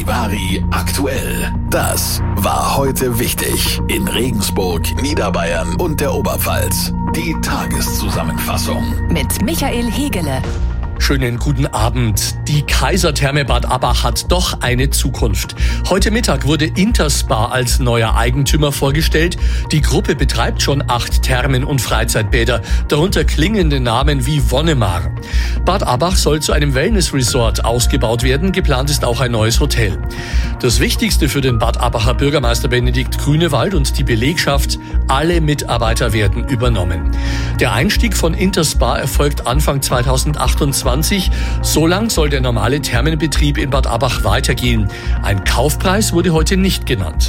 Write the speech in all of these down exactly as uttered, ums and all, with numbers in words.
Charivari aktuell. Das war heute wichtig in Regensburg, Niederbayern und der Oberpfalz. Die Tageszusammenfassung mit Michael Hegele. Schönen guten Abend. Die Kaisertherme Bad Abbach hat doch eine Zukunft. Heute Mittag wurde Interspa als neuer Eigentümer vorgestellt. Die Gruppe betreibt schon acht Thermen und Freizeitbäder, darunter klingende Namen wie Wonnemar. Bad Abbach soll zu einem Wellness-Resort ausgebaut werden. Geplant ist auch ein neues Hotel. Das Wichtigste für den Bad Abbacher Bürgermeister Benedikt Grünewald und die Belegschaft: alle Mitarbeiter werden übernommen. Der Einstieg von Interspa erfolgt Anfang zweitausendachtundzwanzig. So lang soll der normale Thermenbetrieb in Bad Abbach weitergehen. Ein Kaufpreis wurde heute nicht genannt.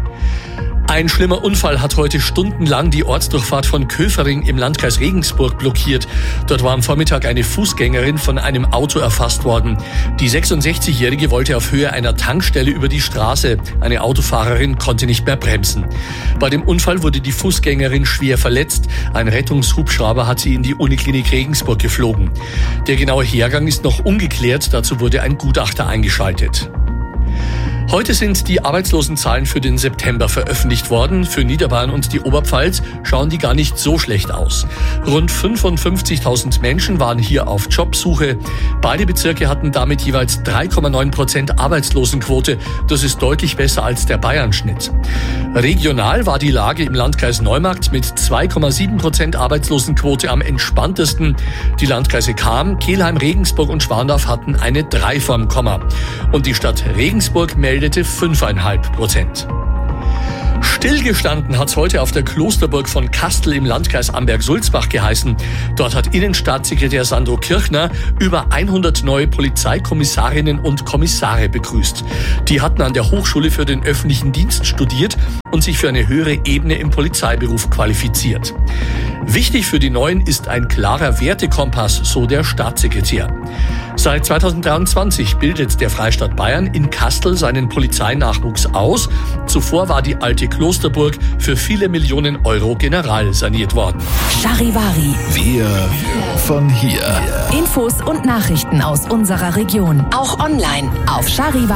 Ein schlimmer Unfall hat heute stundenlang die Ortsdurchfahrt von Köfering im Landkreis Regensburg blockiert. Dort war am Vormittag eine Fußgängerin von einem Auto erfasst worden. Die sechsundsechzigjährige wollte auf Höhe einer Tankstelle über die Straße. Eine Autofahrerin konnte nicht mehr bremsen. Bei dem Unfall wurde die Fußgängerin schwer verletzt. Ein Rettungshubschrauber hat sie in die Uniklinik Regensburg geflogen. Der genaue Hergang ist noch ungeklärt. Dazu wurde ein Gutachter eingeschaltet. Heute sind die Arbeitslosenzahlen für den September veröffentlicht worden. Für Niederbayern und die Oberpfalz schauen die gar nicht so schlecht aus. Rund fünfundfünfzigtausend Menschen waren hier auf Jobsuche. Beide Bezirke hatten damit jeweils drei Komma neun Prozent Arbeitslosenquote. Das ist deutlich besser als der Bayern-Schnitt. Regional war die Lage im Landkreis Neumarkt mit zwei Komma sieben Prozent Arbeitslosenquote am entspanntesten. Die Landkreise Cham, Kelheim, Regensburg und Schwandorf hatten eine drei vorm Komma. Und die Stadt Regensburg meldete fünf Komma fünf Prozent. Stillgestanden hat's heute auf der Klosterburg von Kastel im Landkreis Amberg-Sulzbach geheißen. Dort hat Innenstaatssekretär Sandro Kirchner über hundert neue Polizeikommissarinnen und Kommissare begrüßt. Die hatten an der Hochschule für den öffentlichen Dienst studiert und sich für eine höhere Ebene im Polizeiberuf qualifiziert. Wichtig für die Neuen ist ein klarer Wertekompass, so der Staatssekretär. Seit zweitausenddreiundzwanzig bildet der Freistaat Bayern in Kastel seinen Polizeinachwuchs aus. Zuvor war die alte Klosterburg für viele Millionen Euro generalsaniert worden. Charivari. Wir von hier. Infos und Nachrichten aus unserer Region. Auch online auf charivari.